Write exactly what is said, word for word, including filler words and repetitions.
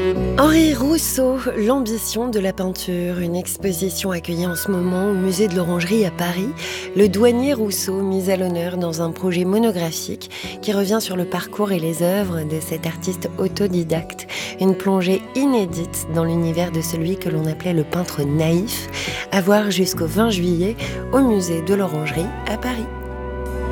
Henri Rousseau, l'ambition de la peinture, une exposition accueillie en ce moment au musée de l'Orangerie à Paris. Le douanier Rousseau, mis à l'honneur dans un projet monographique qui revient sur le parcours et les œuvres de cet artiste autodidacte. Une plongée inédite dans l'univers de celui que l'on appelait le peintre naïf, à voir jusqu'au vingt juillet au musée de l'Orangerie à Paris.